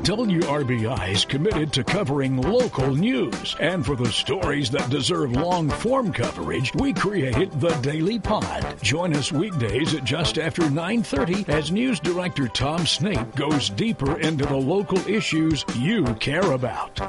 WRBI is committed to covering local news. And for the stories that deserve long-form coverage, we created the Daily Pod. Join us weekdays at just after 9:30 as News Director Tom Snape goes deeper into the local issues you care about.